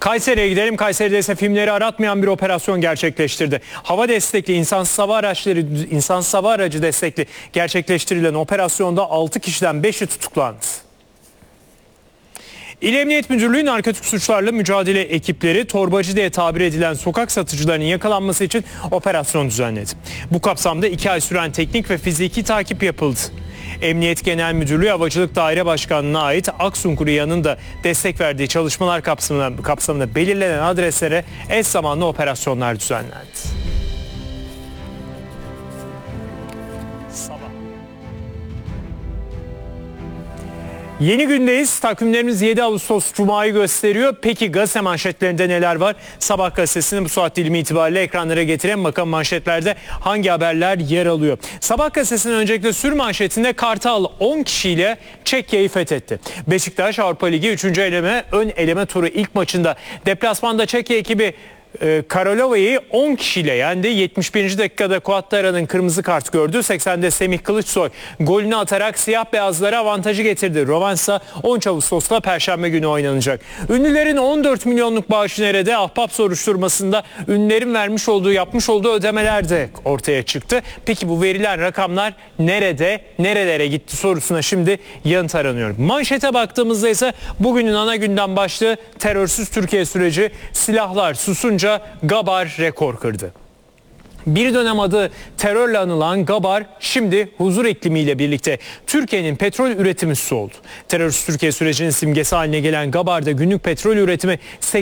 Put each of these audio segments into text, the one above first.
Kayseri'ye gidelim. Kayseri'de ise filmleri aratmayan bir operasyon gerçekleştirdi. Hava destekli insansız hava aracı destekli gerçekleştirilen operasyonda 6 kişiden 5'i tutuklandı. İl Emniyet Müdürlüğü narkotik suçlarla mücadele ekipleri torbacı diye tabir edilen sokak satıcılarının yakalanması için operasyon düzenledi. Bu kapsamda 2 ay süren teknik ve fiziki takip yapıldı. Emniyet Genel Müdürlüğü Havacılık Daire Başkanlığı'na ait Aksungur İHA'nın da destek verdiği çalışmalar kapsamında belirlenen adreslere eş zamanlı operasyonlar düzenlendi. Yeni gündeyiz. Takvimlerimiz 7 Ağustos Cuma'yı gösteriyor. Peki gazete manşetlerinde neler var? Sabah gazetesini bu saat dilimi itibariyle ekranlara getirelim. Bakalım manşetlerde hangi haberler yer alıyor? Sabah gazetesinin öncelikle sür manşetinde Kartal 10 kişiyle Çekya'yı fethetti. Beşiktaş Avrupa Ligi 3. ön eleme turu ilk maçında deplasmanda Çekya ekibi Karalova'yı 10 kişiyle yendi. 71. dakikada Kuattara'nın kırmızı kart gördü. 80'de Semih Kılıçsoy golünü atarak siyah beyazlara avantajı getirdi. Rövanşsa 13 Ağustos'ta Perşembe günü oynanacak. Ünlülerin 14 milyonluk bağışı nerede? Ahbap soruşturmasında ünlülerin yapmış olduğu ödemeler de ortaya çıktı. Peki bu verilen rakamlar nerede, nerelere gitti sorusuna şimdi yanıt aranıyor. Manşete baktığımızda ise bugünün ana gündem başlığı terörsüz Türkiye süreci, silahlar susunca Gabar rekor kırdı. Bir dönem adı terörle anılan Gabar şimdi huzur iklimiyle birlikte Türkiye'nin petrol üretimi oldu. Terörsüz Türkiye sürecinin simgesi haline gelen Gabar'da günlük petrol üretimi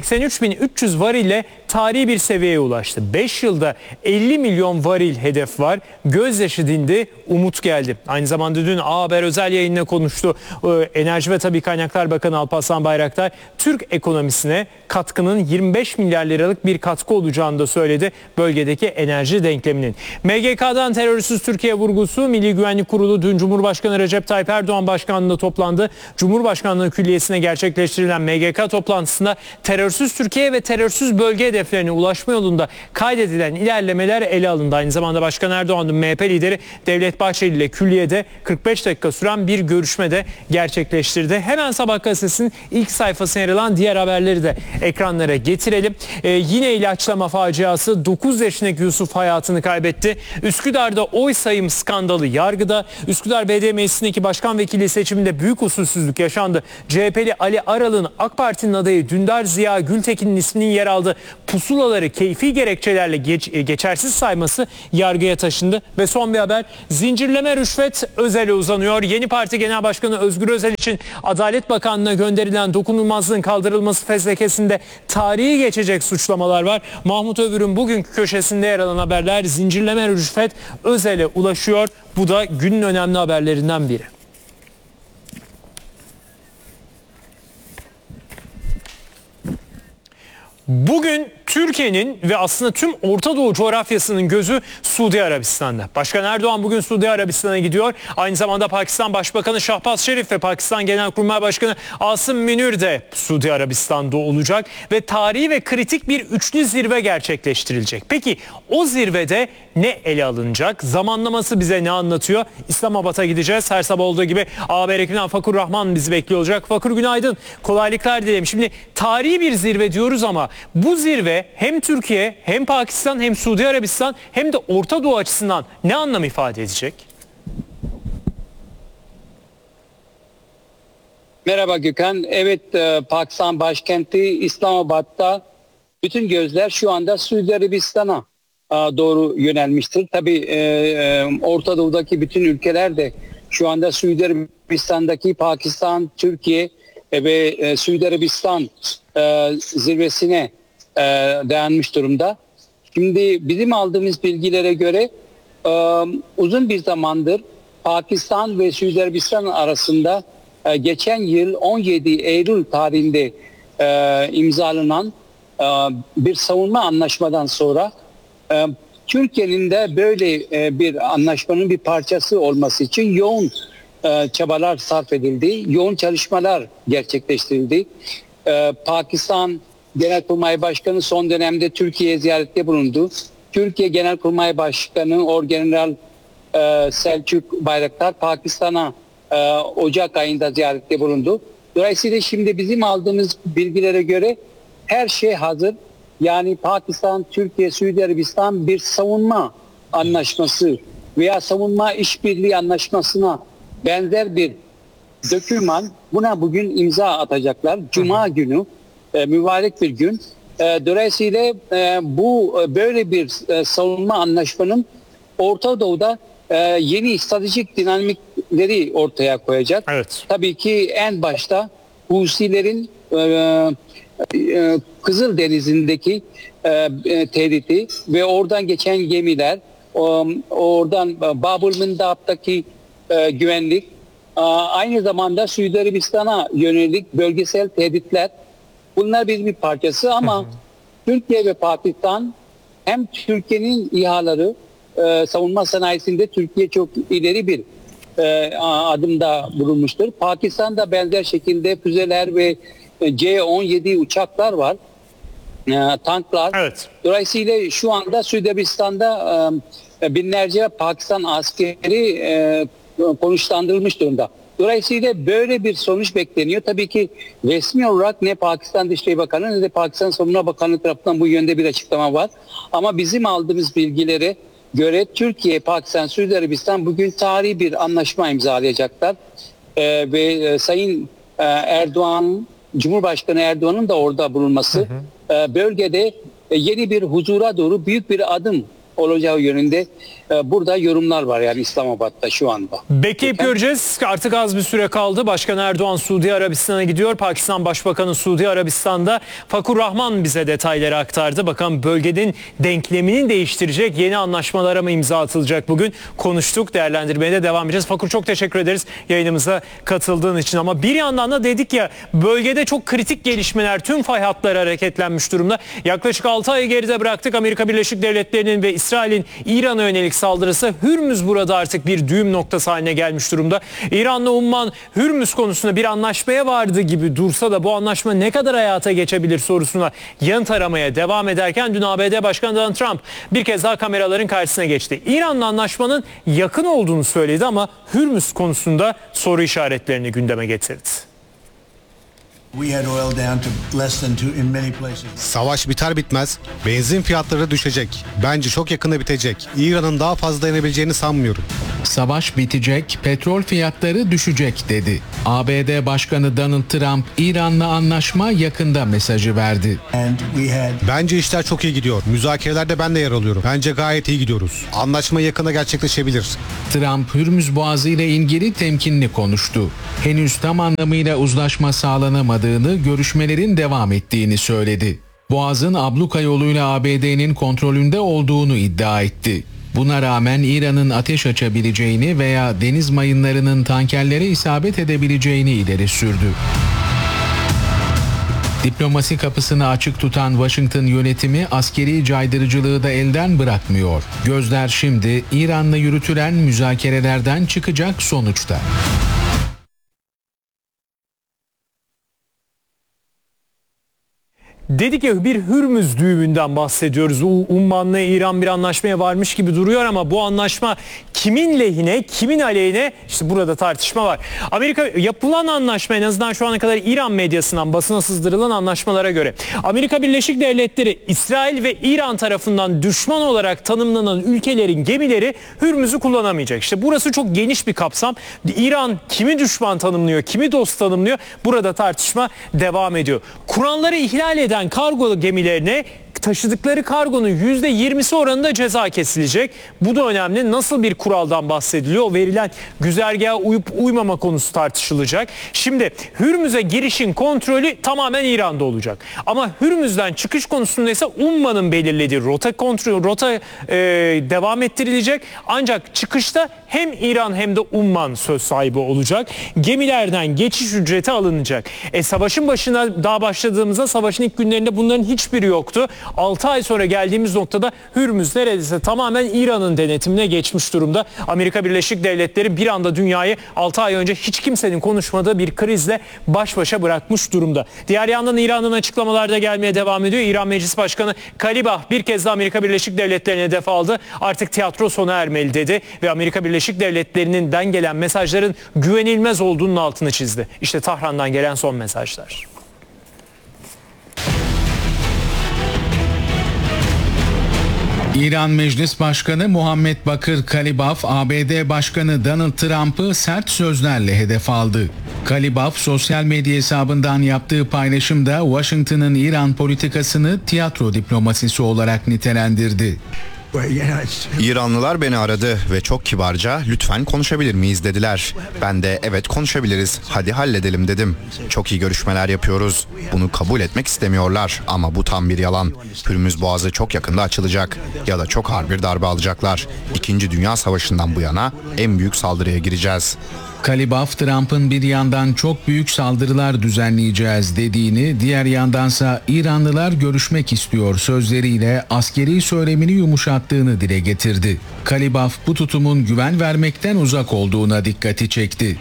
83.300 varille tarihi bir seviyeye ulaştı. 5 yılda 50 milyon varil hedef var. Gözyaşı dindi, umut geldi. Aynı zamanda dün A Haber özel yayınına konuştu. Enerji ve Tabii Kaynaklar Bakanı Alparslan Bayraktar Türk ekonomisine katkının 25 milyar liralık bir katkı olacağını da söyledi. Bölgedeki enerji denkleminin. MGK'dan terörsüz Türkiye vurgusu. Milli Güvenlik Kurulu dün Cumhurbaşkanı Recep Tayyip Erdoğan başkanlığında toplandı. Cumhurbaşkanlığı Külliyesi'ne gerçekleştirilen MGK toplantısında terörsüz Türkiye ve terörsüz bölge hedeflerine ulaşma yolunda kaydedilen ilerlemeler ele alındı. Aynı zamanda Başkan Erdoğan'ın MHP lideri Devlet Bahçeli ile Külliye'de 45 dakika süren bir görüşme de gerçekleştirdi. Hemen Sabah gazetesinin ilk sayfasına yer alan diğer haberleri de ekranlara getirelim. Yine ilaçlama faciası. 9 yaşındaki Yusuf hayatını kaybetti. Üsküdar'da oy sayım skandalı yargıda. Üsküdar Belediye Meclisi'ndeki başkan vekili seçiminde büyük usulsüzlük yaşandı. CHP'li Ali Aral'ın AK Parti'nin adayı Dündar Ziya Gültekin'in isminin yer aldığı pusulaları keyfi gerekçelerle geçersiz sayması yargıya taşındı. Ve son bir haber, zincirleme rüşvet Özel'e uzanıyor. Yeni Parti Genel Başkanı Özgür Özel için Adalet Bakanlığı'na gönderilen dokunulmazlığın kaldırılması fezlekesinde tarihi geçecek suçlamalar var. Mahmut Övür'ün bugünkü köşesinde yer alan haberler, zincirleme rüşvet Özel'e ulaşıyor. Bu da günün önemli haberlerinden biri. Bugün Türkiye'nin ve aslında tüm Orta Doğu coğrafyasının gözü Suudi Arabistan'da. Başkan Erdoğan bugün Suudi Arabistan'a gidiyor. Aynı zamanda Pakistan Başbakanı Şahbaz Şerif ve Pakistan Genelkurmay Başkanı Asım Münir de Suudi Arabistan'da olacak. Ve tarihi ve kritik bir üçlü zirve gerçekleştirilecek. Peki o zirvede ne ele alınacak? Zamanlaması bize ne anlatıyor? İslamabad'a gideceğiz. Her sabah olduğu gibi A Haber ekibinden Fakur Rahman bizi bekliyor olacak. Fakur günaydın. Kolaylıklar dilerim. Şimdi tarihi bir zirve diyoruz ama bu zirve hem Türkiye hem Pakistan hem Suudi Arabistan hem de Orta Doğu açısından ne anlam ifade edecek? Merhaba Gökhan. Evet, Pakistan başkenti İslamabad'da bütün gözler şu anda Suudi Arabistan'a doğru yönelmiştir. Tabii Orta Doğu'daki bütün ülkeler de şu anda Suudi Arabistan'daki Pakistan, Türkiye ve Suudi Arabistan zirvesine dayanmış durumda. Şimdi bizim aldığımız bilgilere göre uzun bir zamandır Pakistan ve Suudi Arabistan arasında geçen yıl 17 Eylül tarihinde imzalanan bir savunma anlaşmadan sonra Türkiye'nin de böyle bir anlaşmanın bir parçası olması için yoğun çabalar sarf edildi. Yoğun çalışmalar gerçekleştirildi. Pakistan Genelkurmay Başkanı son dönemde Türkiye'ye ziyarette bulundu. Türkiye Genelkurmay Başkanı Orgeneral Selçuk Bayraktar Pakistan'a Ocak ayında ziyarette bulundu. Dolayısıyla şimdi bizim aldığımız bilgilere göre her şey hazır. Yani Pakistan, Türkiye, Suudi Arabistan bir savunma anlaşması veya savunma işbirliği anlaşmasına benzer bir doküman, buna bugün imza atacaklar. Cuma günü, mübarek bir gün. Dolayısıyla bu böyle bir savunma anlaşmanın Orta Doğu'da yeni stratejik dinamikleri ortaya koyacak. Evet. Tabii ki en başta Husilerin Kızıldeniz'indeki tehdidi ve oradan geçen gemiler, oradan Bab-ül Mandab'daki güvenlik, aynı zamanda Suudi Arabistan'a yönelik bölgesel tehditler, bunlar bir parçası ama Türkiye ve Pakistan, hem Türkiye'nin İHA'ları savunma sanayisinde Türkiye çok ileri bir adımda bulunmuştur. Pakistan'da benzer şekilde füzeler ve C-17 uçaklar var, tanklar. Evet. Dolayısıyla şu anda Suudi Arabistan'da binlerce Pakistan askeri konuşlandırılmış durumda. Dolayısıyla böyle bir sonuç bekleniyor. Tabii ki resmi olarak ne Pakistan Dışişleri Bakanı ne de Pakistan Savunma Bakanı tarafından bu yönde bir açıklama var. Ama bizim aldığımız bilgilere göre Türkiye, Pakistan, Suudi Arabistan bugün tarihi bir anlaşma imzalayacaklar. Ve Sayın Erdoğan, Cumhurbaşkanı Erdoğan'ın da orada bulunması bölgede yeni bir huzura doğru büyük bir adım olacağı yönünde burada yorumlar var yani İslamabad'da şu anda. Bekleyip göreceğiz. Artık az bir süre kaldı. Başkan Erdoğan Suudi Arabistan'a gidiyor. Pakistan Başbakanı Suudi Arabistan'da. Fakur Rahman bize detayları aktardı. Bakalım bölgenin denklemini değiştirecek yeni anlaşmalara mı imza atılacak bugün? Konuştuk. Değerlendirmeye de devam edeceğiz. Fakur, çok teşekkür ederiz yayınımıza katıldığın için. Ama bir yandan da dedik ya, bölgede çok kritik gelişmeler, tüm fay hatları hareketlenmiş durumda. Yaklaşık 6 ayı geride bıraktık. Amerika Birleşik Devletleri'nin ve İsrail'in İran'a yönelik saldırısı, Hürmüz burada artık bir düğüm noktası haline gelmiş durumda. İran'la Umman Hürmüz konusunda bir anlaşmaya vardı gibi dursa da bu anlaşma ne kadar hayata geçebilir sorusuna yanıt aramaya devam ederken dün ABD Başkanı Donald Trump bir kez daha kameraların karşısına geçti. İran'la anlaşmanın yakın olduğunu söyledi ama Hürmüz konusunda soru işaretlerini gündeme getirdi. Savaş biter bitmez benzin fiyatları düşecek. Bence çok yakında bitecek. İran'ın daha fazla dayanabileceğini sanmıyorum. Savaş bitecek, petrol fiyatları düşecek dedi. ABD Başkanı Donald Trump, İran'la anlaşma yakında mesajı verdi. Bence işler çok iyi gidiyor. Müzakerelerde ben de yer alıyorum. Bence gayet iyi gidiyoruz. Anlaşma yakında gerçekleşebilir. Trump, Hürmüz Boğazı ile ilgili temkinli konuştu. Henüz tam anlamıyla uzlaşma sağlanamadığını, görüşmelerin devam ettiğini söyledi. Boğaz'ın abluka yoluyla ABD'nin kontrolünde olduğunu iddia etti. Buna rağmen İran'ın ateş açabileceğini veya deniz mayınlarının tankerlere isabet edebileceğini ileri sürdü. Diplomasi kapısını açık tutan Washington yönetimi askeri caydırıcılığı da elden bırakmıyor. Gözler şimdi İran'la yürütülen müzakerelerden çıkacak sonuçta. Dedik ya, bir Hürmüz düğümünden bahsediyoruz. Umman'la İran bir anlaşmaya varmış gibi duruyor ama bu anlaşma kimin lehine, kimin aleyhine, işte burada tartışma var. Amerika yapılan anlaşma, en azından şu ana kadar İran medyasından basına sızdırılan anlaşmalara göre, Amerika Birleşik Devletleri, İsrail ve İran tarafından düşman olarak tanımlanan ülkelerin gemileri Hürmüz'ü kullanamayacak. İşte burası çok geniş bir kapsam. İran kimi düşman tanımlıyor, kimi dost tanımlıyor? Burada tartışma devam ediyor. Kuralları ihlal eden kargo gemilerine taşıdıkları kargonun %20'si oranında ceza kesilecek. Bu da önemli. Nasıl bir kuraldan bahsediliyor? O verilen güzergaha uyup uymama konusu tartışılacak. Şimdi Hürmüz'e girişin kontrolü tamamen İran'da olacak. Ama Hürmüz'den çıkış konusunda ise Umman'ın belirlediği rota devam ettirilecek. Ancak çıkışta hem İran hem de Umman söz sahibi olacak. Gemilerden geçiş ücreti alınacak. Savaşın başına daha başladığımızda, savaşın ilk günlerinde bunların hiçbiri yoktu. 6 ay sonra geldiğimiz noktada Hürmüz neredeyse tamamen İran'ın denetimine geçmiş durumda. Amerika Birleşik Devletleri bir anda dünyayı 6 ay önce hiç kimsenin konuşmadığı bir krizle baş başa bırakmış durumda. Diğer yandan İran'ın açıklamalarda gelmeye devam ediyor. İran Meclis Başkanı Kalibah bir kez de Amerika Birleşik Devletleri'ne hedef aldı. Artık tiyatro sona ermeli dedi ve Amerika Birleşik Devletleri'nden gelen mesajların güvenilmez olduğunun altını çizdi. İşte Tahran'dan gelen son mesajlar. İran Meclis Başkanı Muhammed Bakır Kalibaf, ABD Başkanı Donald Trump'ı sert sözlerle hedef aldı. Kalibaf, sosyal medya hesabından yaptığı paylaşımda Washington'ın İran politikasını tiyatro diplomasisi olarak nitelendirdi. İranlılar beni aradı ve çok kibarca lütfen konuşabilir miyiz dediler. Ben de evet konuşabiliriz, hadi halledelim dedim. Çok iyi görüşmeler yapıyoruz. Bunu kabul etmek istemiyorlar ama bu tam bir yalan. Hürmüz Boğazı çok yakında açılacak ya da çok ağır bir darbe alacaklar. İkinci Dünya Savaşı'ndan bu yana en büyük saldırıya gireceğiz. Kalibaf, Trump'ın bir yandan çok büyük saldırılar düzenleyeceğiz dediğini, diğer yandansa İranlılar görüşmek istiyor sözleriyle askeri söylemini yumuşattığını dile getirdi. Kalibaf bu tutumun güven vermekten uzak olduğuna dikkati çekti.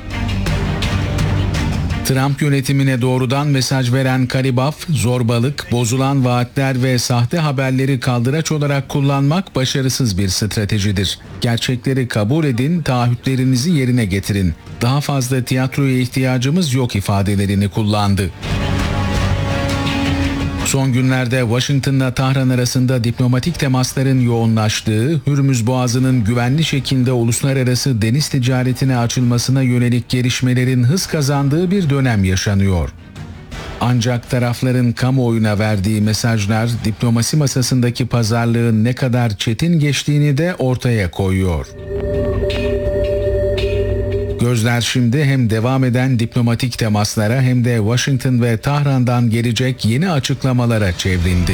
Trump yönetimine doğrudan mesaj veren Kalibaf, zorbalık, bozulan vaatler ve sahte haberleri kaldıraç olarak kullanmak başarısız bir stratejidir. Gerçekleri kabul edin, taahhütlerinizi yerine getirin. Daha fazla tiyatroya ihtiyacımız yok ifadelerini kullandı. Son günlerde Washington'la Tahran arasında diplomatik temasların yoğunlaştığı, Hürmüz Boğazı'nın güvenli şekilde uluslararası deniz ticaretine açılmasına yönelik gelişmelerin hız kazandığı bir dönem yaşanıyor. Ancak tarafların kamuoyuna verdiği mesajlar diplomasi masasındaki pazarlığın ne kadar çetin geçtiğini de ortaya koyuyor. Gözler şimdi hem devam eden diplomatik temaslara hem de Washington ve Tahran'dan gelecek yeni açıklamalara çevrildi.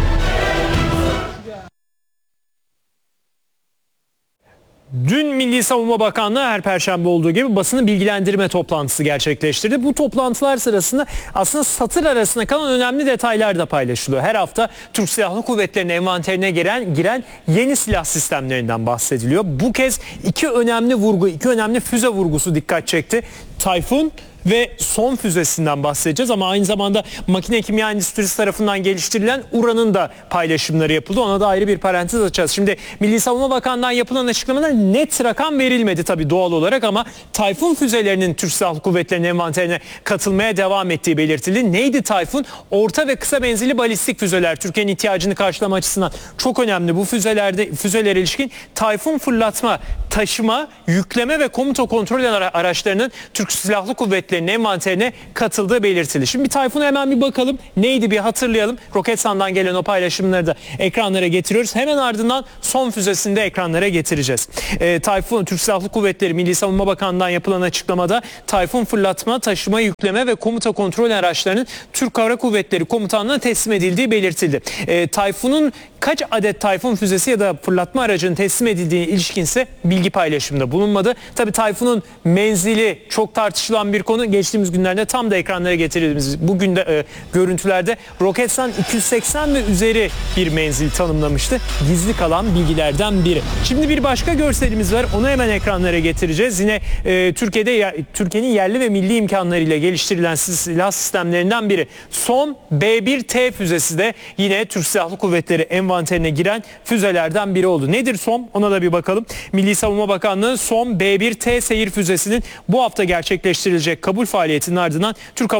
Dün Milli Savunma Bakanlığı her perşembe olduğu gibi basını bilgilendirme toplantısı gerçekleştirdi. Bu toplantılar sırasında aslında satır arasında kalan önemli detaylar da paylaşılıyor. Her hafta Türk Silahlı Kuvvetleri'nin envanterine giren yeni silah sistemlerinden bahsediliyor. Bu kez iki önemli füze vurgusu dikkat çekti. Tayfun ve son füzesinden bahsedeceğiz ama aynı zamanda makine kimya endüstrisi tarafından geliştirilen Uran'ın da paylaşımları yapıldı. Ona da ayrı bir parantez açacağız. Şimdi Milli Savunma Bakanlığı'ndan yapılan açıklamada net rakam verilmedi tabii doğal olarak ama Tayfun füzelerinin Türk Silahlı Kuvvetleri'nin envanterine katılmaya devam ettiği belirtildi. Neydi Tayfun? Orta ve kısa menzilli balistik füzeler. Türkiye'nin ihtiyacını karşılama açısından çok önemli. Bu füzelere ilişkin Tayfun fırlatma, taşıma, yükleme ve komuta kontrol araçlarının Türk Silahlı Kuvvetleri'nin envanterine katıldığı belirtildi. Şimdi bir Tayfun'a hemen bir bakalım. Neydi bir hatırlayalım. Roketsan'dan gelen o paylaşımları da ekranlara getiriyoruz. Hemen ardından son füzesini de ekranlara getireceğiz. Tayfun, Türk Silahlı Kuvvetleri Milli Savunma Bakanlığı'ndan yapılan açıklamada Tayfun fırlatma, taşıma, yükleme ve komuta kontrol araçlarının Türk Hava Kuvvetleri Komutanlığı'na teslim edildiği belirtildi. Tayfun'un kaç adet Tayfun füzesi ya da fırlatma aracının teslim edildiğine ilişkinse bilgi paylaşımında bulunmadı. Tabii Tayfun'un menzili çok tartışılan bir konu. Geçtiğimiz günlerde tam da ekranlara getirdiğimiz bugün de görüntülerde Roketsan 280 ve üzeri bir menzil tanımlamıştı. Gizli kalan bilgilerden biri. Şimdi bir başka görselimiz var. Onu hemen ekranlara getireceğiz. Yine Türkiye'nin yerli ve milli imkanlarıyla geliştirilen silah sistemlerinden biri. SOM B1T füzesi de yine Türk Silahlı Kuvvetleri envanterine giren füzelerden biri oldu. Nedir SOM? Ona da bir bakalım. Milli Savunma Bakanlığı SOM B1T seyir füzesinin bu hafta gerçekleştirilecek kabul faaliyetinin ardından Türk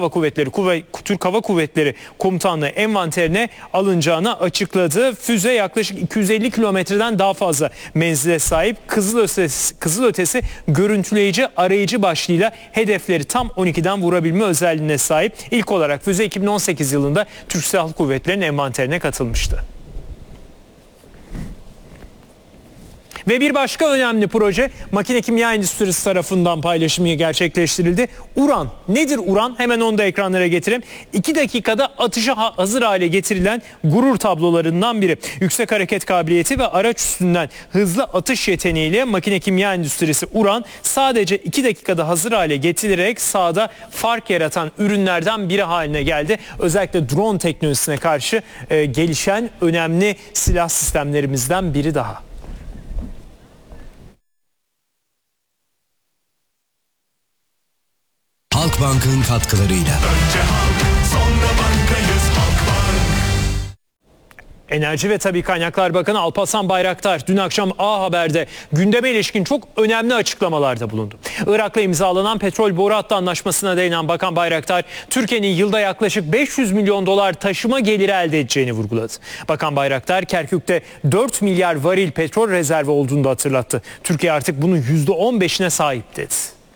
Hava Kuvvetleri Komutanlığı envanterine alınacağını açıkladı. Füze yaklaşık 250 kilometreden daha fazla menzile sahip. Kızılötesi görüntüleyici arayıcı başlığıyla hedefleri tam 12'den vurabilme özelliğine sahip. İlk olarak füze 2018 yılında Türk Silahlı Kuvvetleri'nin envanterine katılmıştı. Ve bir başka önemli proje makine kimya endüstrisi tarafından paylaşımı gerçekleştirildi. Uran. Nedir Uran? Hemen onu da ekranlara getireyim. 2 dakikada atışa hazır hale getirilen gurur tablolarından biri. Yüksek hareket kabiliyeti ve araç üstünden hızlı atış yeteneğiyle makine kimya endüstrisi Uran sadece 2 dakikada hazır hale getirilerek sahada fark yaratan ürünlerden biri haline geldi. Özellikle drone teknolojisine karşı gelişen önemli silah sistemlerimizden biri daha. Halkbank'ın katkılarıyla. Önce halk, sonra bankayız Halkbank. Enerji ve Tabii Kaynaklar Bakanı Alparslan Bayraktar dün akşam A Haber'de gündeme ilişkin çok önemli açıklamalarda bulundu. Irak'la imzalanan petrol boru hattı anlaşmasına değinen Bakan Bayraktar, Türkiye'nin yılda yaklaşık 500 milyon dolar taşıma geliri elde edeceğini vurguladı. Bakan Bayraktar, Kerkük'te 4 milyar varil petrol rezervi olduğunu da hatırlattı. Türkiye artık bunun %15'ine sahip dedi.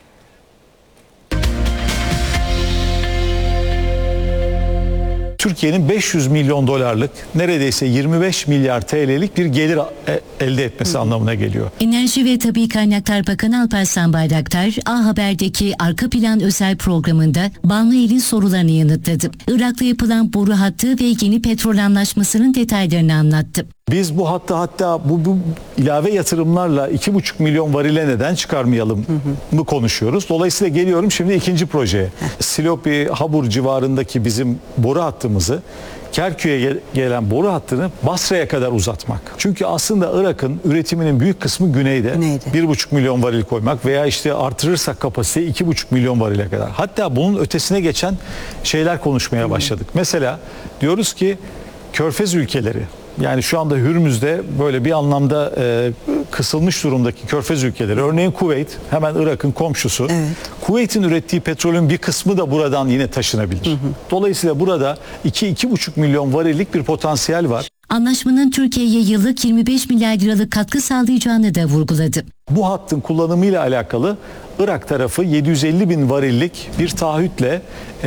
Türkiye'nin 500 milyon dolarlık, neredeyse 25 milyar TL'lik bir gelir elde etmesi anlamına geliyor. Enerji ve Tabii Kaynaklar Bakanı Alparslan Bayraktar, A Haber'deki Arka Plan özel programında Banu El'in sorularını yanıtladı. Irak'la yapılan boru hattı ve yeni petrol anlaşmasının detaylarını anlattı. Biz bu hatta bu ilave yatırımlarla 2,5 milyon varile neden çıkarmayalım mı konuşuyoruz. Dolayısıyla geliyorum şimdi ikinci projeye. Silopi, Habur civarındaki bizim boru hattımızı, Kerkük'e gelen boru hattını Basra'ya kadar uzatmak. Çünkü aslında Irak'ın üretiminin büyük kısmı güneyde. 1,5 milyon varil koymak veya işte artırırsak kapasiteyi 2,5 milyon varile kadar. Hatta bunun ötesine geçen şeyler konuşmaya başladık. Mesela diyoruz ki Körfez ülkeleri, yani şu anda Hürmüz'de böyle bir anlamda kısılmış durumdaki Körfez ülkeleri, örneğin Kuveyt, hemen Irak'ın komşusu. Evet. Kuveyt'in ürettiği petrolün bir kısmı da buradan yine taşınabilir. Dolayısıyla burada 2-2,5 milyon varillik bir potansiyel var. Anlaşmanın Türkiye'ye yıllık 25 milyar liralık katkı sağlayacağını da vurguladı. Bu hattın kullanımıyla alakalı Irak tarafı 750 bin varillik bir taahhütle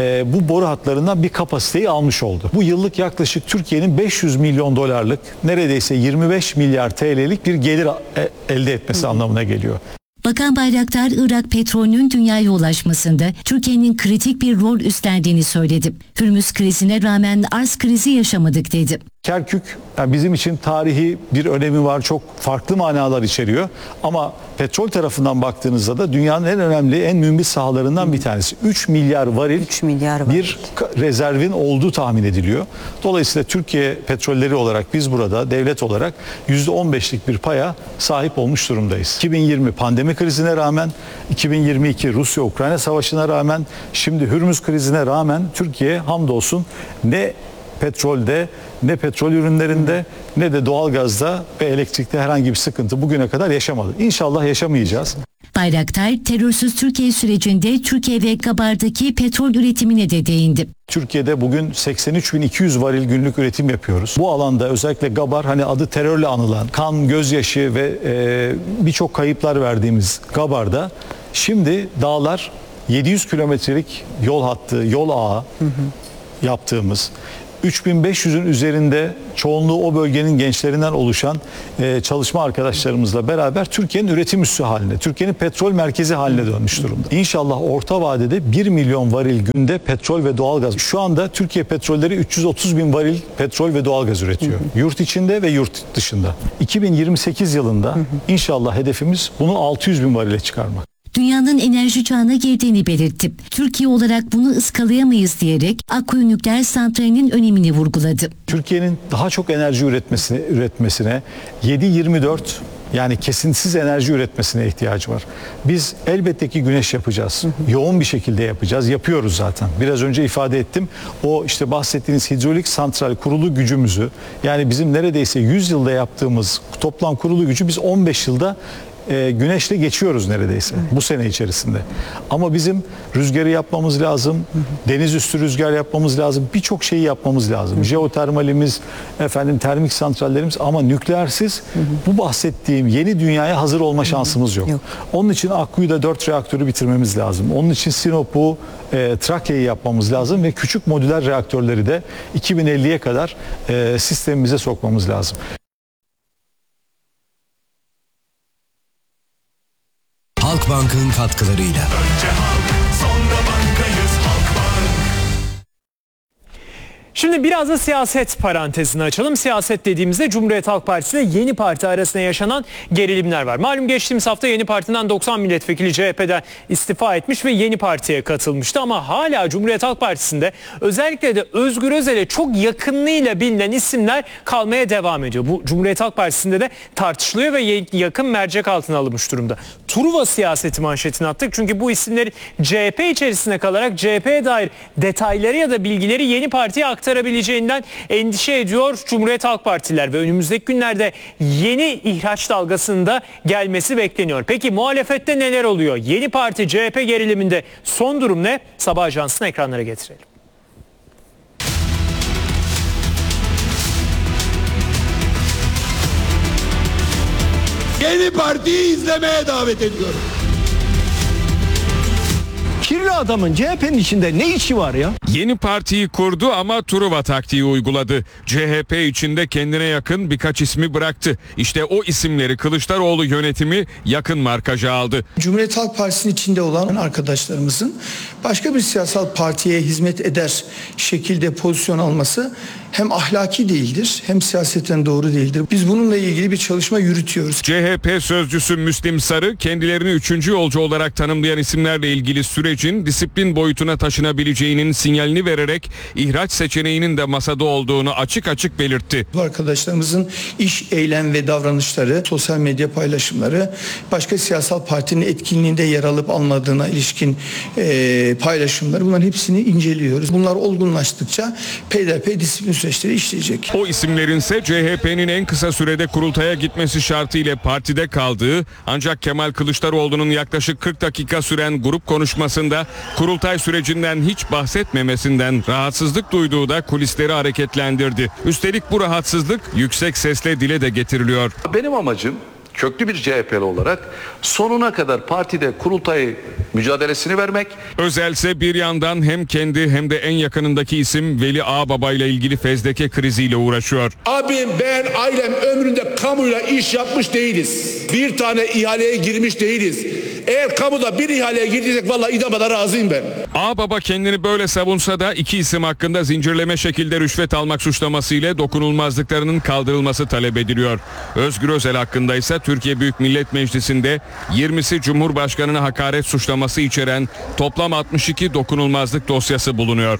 bu boru hatlarından bir kapasiteyi almış oldu. Bu yıllık yaklaşık Türkiye'nin 500 milyon dolarlık, neredeyse 25 milyar TL'lik bir gelir elde etmesi anlamına geliyor. Bakan Bayraktar, Irak petrolünün dünyaya ulaşmasında Türkiye'nin kritik bir rol üstlendiğini söyledi. Hürmüz krizine rağmen arz krizi yaşamadık dedi. Kerkük yani bizim için tarihi bir önemi var, çok farklı manalar içeriyor. Ama petrol tarafından baktığınızda da dünyanın en önemli, en mühim sahalarından bir tanesi. 3 milyar varil bir rezervin olduğu tahmin ediliyor. Dolayısıyla Türkiye petrolleri olarak biz burada devlet olarak %15'lik bir paya sahip olmuş durumdayız. 2020 pandemi krizine rağmen, 2022 Rusya-Ukrayna savaşına rağmen, şimdi Hürmüz krizine rağmen Türkiye hamdolsun ne petrolde, ne petrol ürünlerinde, ne de doğalgazda ve elektrikte herhangi bir sıkıntı bugüne kadar yaşamadı. İnşallah yaşamayacağız. Bayraktar, terörsüz Türkiye sürecinde Türkiye ve Gabar'daki petrol üretimine de değindi. Türkiye'de bugün 83.200 varil günlük üretim yapıyoruz. Bu alanda özellikle Gabar, hani adı terörle anılan, kan, gözyaşı ve birçok kayıplar verdiğimiz Gabar'da şimdi dağlar 700 kilometrelik yol hattı, yol ağı yaptığımız, 3500'ün üzerinde çoğunluğu o bölgenin gençlerinden oluşan çalışma arkadaşlarımızla beraber Türkiye'nin üretim üssü haline, Türkiye'nin petrol merkezi haline dönmüş durumda. İnşallah orta vadede 1 milyon varil günde petrol ve doğalgaz. Şu anda Türkiye petrolleri 330 bin varil petrol ve doğalgaz üretiyor. Yurt içinde ve yurt dışında. 2028 yılında inşallah hedefimiz bunu 600 bin varile çıkarmak. Dünyanın enerji çağına girdiğini belirtti. Türkiye olarak bunu ıskalayamayız diyerek Akkuyu Nükleer Santrali'nin önemini vurguladı. Türkiye'nin daha çok enerji üretmesine 7/24 yani kesintisiz enerji üretmesine ihtiyacı var. Biz elbette ki güneş yapacağız. Yoğun bir şekilde yapacağız. Yapıyoruz zaten. Biraz önce ifade ettim. O işte bahsettiğiniz hidrolik santral kurulu gücümüzü, yani bizim neredeyse 100 yılda yaptığımız toplam kurulu gücü biz 15 yılda güneşle geçiyoruz neredeyse bu sene içerisinde. Ama bizim rüzgarı yapmamız lazım, deniz üstü rüzgar yapmamız lazım, birçok şeyi yapmamız lazım. Jeotermalimiz, termik santrallerimiz, ama nükleersiz bu bahsettiğim yeni dünyaya hazır olma şansımız yok. Onun için Akkuyu'da 4 reaktörü bitirmemiz lazım. Onun için Sinop'u, Trakya'yı yapmamız lazım ve küçük modüler reaktörleri de 2050'ye kadar sistemimize sokmamız lazım. Halkbank'ın katkılarıyla. Önce halk, sonra bankayız Halkbank. Şimdi biraz da siyaset parantezini açalım. Siyaset dediğimizde Cumhuriyet Halk Partisi ile Yeni Parti arasında yaşanan gerilimler var. Malum geçtiğimiz hafta Yeni Parti'den 90 milletvekili CHP'den istifa etmiş ve Yeni Parti'ye katılmıştı. Ama hala Cumhuriyet Halk Partisi'nde özellikle de Özgür Özel'e çok yakınlığıyla bilinen isimler kalmaya devam ediyor. Bu Cumhuriyet Halk Partisi'nde de tartışılıyor ve yakın mercek altına alınmış durumda. Truva siyaseti manşetini attık. Çünkü bu isimleri CHP içerisinde kalarak CHP'ye dair detayları ya da bilgileri Yeni Parti'ye aktarıyor. aktarabileceğinden endişe ediyor Cumhuriyet Halk Partililer ve önümüzdeki günlerde yeni ihraç dalgasında gelmesi bekleniyor. Peki muhalefette neler oluyor? Yeni parti CHP geriliminde son durum ne? Sabah Ajansı'nı ekranlara getirelim. Yeni partiyi izlemeye davet ediyorum. Kirli adamın CHP'nin içinde ne işi var ya? Yeni partiyi kurdu ama Truva taktiği uyguladı. CHP içinde kendine yakın birkaç ismi bıraktı. İşte o isimleri Kılıçdaroğlu yönetimi yakın markaja aldı. Cumhuriyet Halk Partisi'nin içinde olan arkadaşlarımızın başka bir siyasal partiye hizmet eder şekilde pozisyon alması hem ahlaki değildir hem siyaseten doğru değildir. Biz bununla ilgili bir çalışma yürütüyoruz. CHP sözcüsü Müslim Sarı kendilerini 3. yolcu olarak tanımlayan isimlerle ilgili sürecin disiplin boyutuna taşınabileceğinin sinyalini vererek ihraç seçeneğinin de masada olduğunu açık açık belirtti. Bu arkadaşlarımızın iş, eylem ve davranışları, sosyal medya paylaşımları, başka siyasal partinin etkinliğinde yer alıp almadığına ilişkin paylaşımları, bunların hepsini inceliyoruz. Bunlar olgunlaştıkça peyderpey disiplin süreçleri işleyecek. O isimlerin ise CHP'nin en kısa sürede kurultaya gitmesi şartıyla partide kaldığı, ancak Kemal Kılıçdaroğlu'nun yaklaşık 40 dakika süren grup konuşmasında kurultay sürecinden hiç bahsetmemesinden rahatsızlık duyduğu da kulisleri hareketlendirdi. Üstelik bu rahatsızlık yüksek sesle dile de getiriliyor. Benim amacım köklü bir CHP'li olarak sonuna kadar partide kurultay mücadelesini vermek. Özel ise bir yandan hem kendi hem de en yakınındaki isim Veli Ağbaba ile ilgili fezleke kriziyle uğraşıyor. Abim, ben, ailem ömründe kamuyla iş yapmış değiliz. Bir tane ihaleye girmiş değiliz. Eğer kamuda bir ihaleye girdiysek vallahi idamada razıyım ben. Ağbaba kendini böyle savunsa da iki isim hakkında zincirleme şekilde rüşvet almak suçlamasıyla dokunulmazlıklarının kaldırılması talep ediliyor. Özgür Özel hakkında ise Türkiye Büyük Millet Meclisi'nde 20'si Cumhurbaşkanı'na hakaret suçlaması içeren toplam 62 dokunulmazlık dosyası bulunuyor.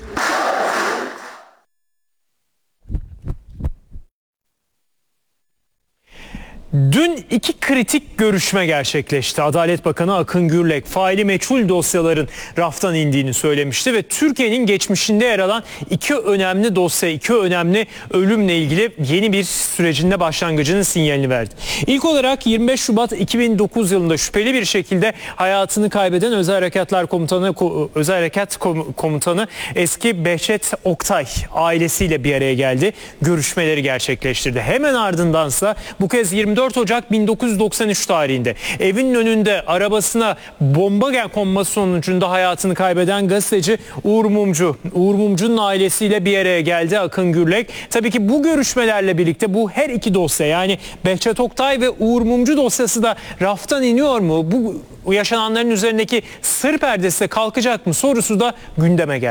Dün iki kritik görüşme gerçekleşti. Adalet Bakanı Akın Gürlek faili meçhul dosyaların raftan indiğini söylemişti ve Türkiye'nin geçmişinde yer alan iki önemli dosya, iki önemli ölümle ilgili yeni bir sürecinde başlangıcının sinyalini verdi. İlk olarak 25 Şubat 2009 yılında şüpheli bir şekilde hayatını kaybeden Özel Harekat Komutanı eski Behçet Oktay ailesiyle bir araya geldi. Görüşmeleri gerçekleştirdi. Hemen ardındansa bu kez 24 Ocak 1993 tarihinde evinin önünde arabasına bomba konması sonucunda hayatını kaybeden gazeteci Uğur Mumcu. Uğur Mumcu'nun ailesiyle bir araya geldi Akın Gürlek. Tabii ki bu görüşmelerle birlikte bu her iki dosya, yani Behçet Oktay ve Uğur Mumcu dosyası da raftan iniyor mu? Bu yaşananların üzerindeki sır perdesi de kalkacak mı sorusu da gündeme geldi.